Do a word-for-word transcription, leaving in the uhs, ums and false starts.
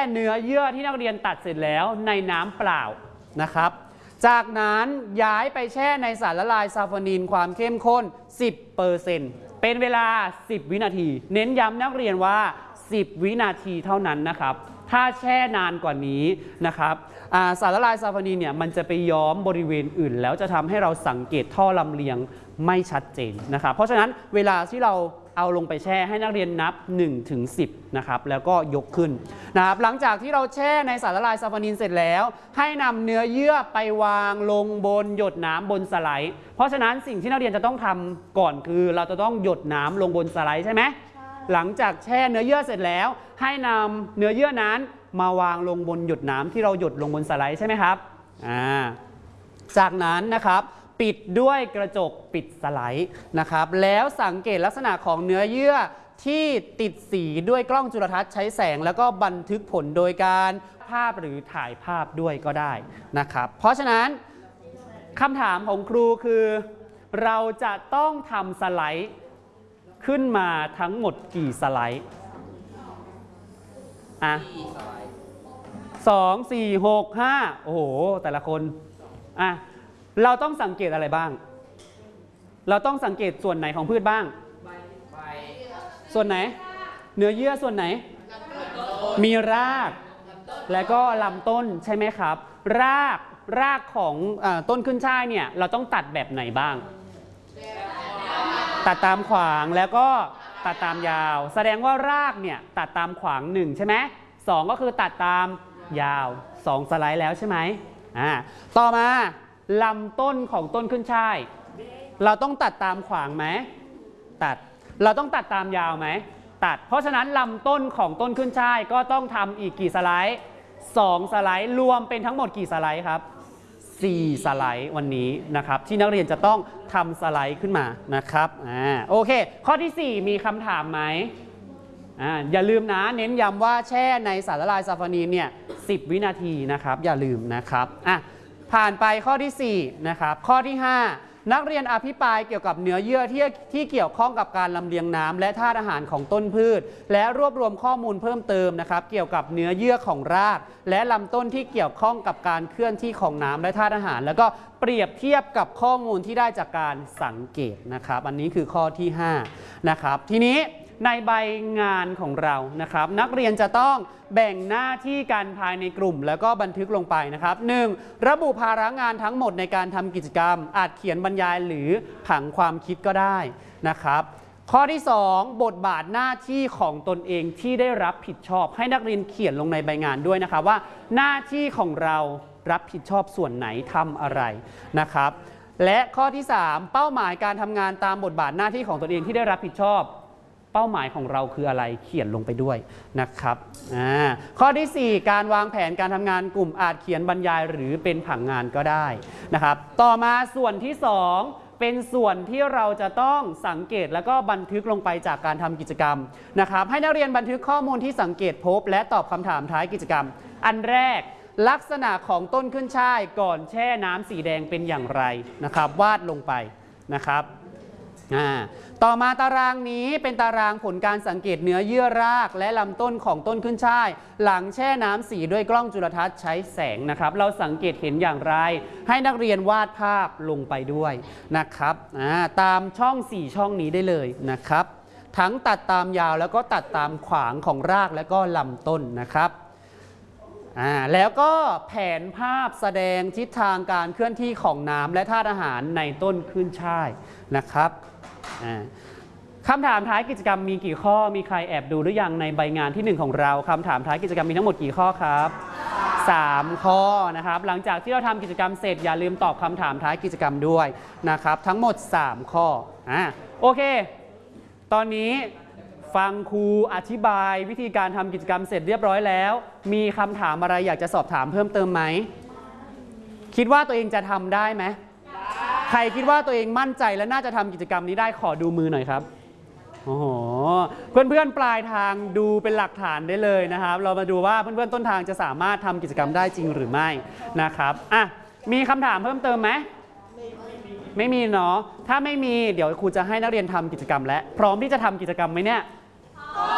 เนื้อเยื่อที่นักเรียนตัดเสร็จแล้วในน้ำเปล่านะครับจากนั้นย้ายไปแช่ในสารละลายซัลฟอนินความเข้มข้น สิบเปอร์เซ็นต์ เป็นเวลาสิบวินาทีเน้นย้ำนักเรียนว่าสิบวินาทีเท่านั้นนะครับถ้าแช่นานกว่านี้นะครับสารละลายซัลฟอนินเนี่ยมันจะไปย้อมบริเวณอื่นแล้วจะทำให้เราสังเกตท่อลำเลียงไม่ชัดเจนนะครับเพราะฉะนั้นเวลาที่เราเอาลงไปแช่ให้นักเรียนนับ หนึ่งถึงสิบ นะครับแล้วก็ยกขึ้นนะครับหลังจากที่เราแช่ในสารละลายซัลฟอนินเสร็จแล้วให้นำเนื้อเยื่อไปวางลงบนหยดน้ำบนสไลด์เพราะฉะนั้นสิ่งที่นักเรียนจะต้องทำก่อนคือเราจะต้องหยดน้ำลงบนสไลด์ใช่ไหมหลังจากแช่เนื้อเยื่อเสร็จแล้วให้นำเนื้อเยื่อนั้นมาวางลงบนหยดน้ำที่เราหยดลงบนสไลด์ใช่ไหมครับอ่าจากนั้นนะครับปิดด้วยกระจกปิดสไลด์นะครับแล้วสังเกตลักษณะของเนื้อเยื่อที่ติดสีด้วยกล้องจุลทรรศน์ใช้แสงแล้วก็บันทึกผลโดยการภาพหรือถ่ายภาพด้วยก็ได้นะครับเพราะฉะนั้นคำถามของครูคือเราจะต้องทำสไลด์ขึ้นมาทั้งหมดกี่สไลด์อ่ะสอง สี่ หก ห้าโอ้โหแต่ละคนอ่ะเราต้องสังเกตอะไรบ้างเราต้องสังเกตส่วนไหนของพืชบ้างส่วนไหนเนื้อเยื่อส่วนไหนมีรากและก็ลำต้นใช่ไหมครับรากรากของต้นขึ้นช่ายเนี่ยเราต้องตัดแบบไหนบ้างตัดตามขวางแล้วก็ตัดตามยาวแสดงว่ารากเนี่ยตัดตามขวางหนึ่งใช่ไหมสองก็คือตัดตามยาวสองสไลด์แล้วใช่ไหมอ่าต่อมาลำต้นของต้นขึ้นช่ายเราต้องตัดตามขวางไหมตัดเราต้องตัดตามยาวไหมตัดเพราะฉะนั้นลำต้นของต้นขึ้นช่ายก็ต้องทำอีกกี่สไลด์สองสไลด์รวมเป็นทั้งหมดกี่สไลด์ครับสี่สไลด์วันนี้นะครับที่นักเรียนจะต้องทำสไลด์ขึ้นมานะครับอ่าโอเคข้อที่สี่มีคำถามไหมอ่าอย่าลืมนะเน้นย้ำว่าแช่ในสารละลายซัลฟอนินเนี่ยสิบวินาทีนะครับอย่าลืมนะครับอ่ะผ่านไปข้อที่สี่นะครับข้อที่ห้านักเรียนอภิปรายเกี่ยวกับเนื้อเยื่อที่ที่เกี่ยวข้องกับการลำเลียงน้ำและธาตุอาหารของต้นพืชและรวบรวมข้อมูลเพิ่มเติมนะครับเกี่ยวกับเนื้อเยื่อของรากและลำต้นที่เกี่ยวข้องกับการเคลื่อนที่ของน้ำและธาตุอาหารแล้วก็เปรียบเทียบกับข้อมูลที่ได้จากการสังเกตนะครับอันนี้คือข้อที่ห้านะครับทีนี้ในใบงานของเรานะครับนักเรียนจะต้องแบ่งหน้าที่กันภายในกลุ่มแล้วก็บันทึกลงไปนะครับ หนึ่ง. ระบุภาระงานทั้งหมดในการทำกิจกรรมอาจเขียนบรรยายหรือผังความคิดก็ได้นะครับข้อที่สองบทบาทหน้าที่ของตนเองที่ได้รับผิดชอบให้นักเรียนเขียนลงในใบงานด้วยนะครับว่าหน้าที่ของเรารับผิดชอบส่วนไหนทำอะไรนะครับและข้อที่สามเป้าหมายการทำงานตามบทบาทหน้าที่ของตนเองที่ได้รับผิดชอบเป้าหมายของเราคืออะไรเขียนลงไปด้วยนะครับข้อที่สี่การวางแผนการทำงานกลุ่มอาจเขียนบรรยายหรือเป็นผังงานก็ได้นะครับต่อมาส่วนที่สองเป็นส่วนที่เราจะต้องสังเกตแล้วก็บันทึกลงไปจากการทำกิจกรรมนะครับให้นักเรียนบันทึกข้อมูลที่สังเกตพบและตอบคำถามท้ายกิจกรรมอันแรกลักษณะของต้นขึ้นช่ายก่อนแช่น้ำสีแดงเป็นอย่างไรนะครับวาดลงไปนะครับต่อมาตารางนี้เป็นตารางผลการสังเกตเนื้อเยื่อรากและลำต้นของต้นขึ้นช่ายหลังแช่น้ำสีด้วยกล้องจุลทรรศน์ใช้แสงนะครับเราสังเกตเห็นอย่างไรให้นักเรียนวาดภาพลงไปด้วยนะครับตามช่องสี่ช่องนี้ได้เลยนะครับทั้งตัดตามยาวแล้วก็ตัดตามขวางของรากและก็ลำต้นนะครับแล้วก็แผนภาพแสดงทิศทางการเคลื่อนที่ของน้ำและธาตุอาหารในต้นขึ้นช่ายนะครับคำถามท้ายกิจกรรมมีกี่ข้อมีใครแอบดูหรือยังในใบงานที่หนึ่งของเราคำถามท้ายกิจกรรมมีทั้งหมดกี่ข้อครับสามข้อนะครับหลังจากที่เราทำกิจกรรมเสร็จอย่าลืมตอบคำถามท้ายกิจกรรมด้วยนะครับทั้งหมดสามข้ออ่ะโอเคตอนนี้ฟังครูอธิบายวิธีการทำกิจกรรมเสร็จเรียบร้อยแล้วมีคำถามอะไรอยากจะสอบถามเพิ่มเติมไหมคิดว่าตัวเองจะทำได้ไหมใครคิดว่าตัวเองมั่นใจและน่าจะทำกิจกรรมนี้ได้ขอดูมือหน่อยครับโอ้โหเพื่อนๆปลายทางดูเป็นหลักฐานได้เลยนะครับเรามาดูว่าเพื่อนๆต้นทางจะสามารถทำกิจกรรมได้จริงหรือไม่นะครับอ่ะมีคำถามเพิ่มเติมไหมไม่มีเนาะถ้าไม่มีเดี๋ยวครูจะให้นักเรียนทำกิจกรรมและพร้อมที่จะทำกิจกรรมไหมเนี่ย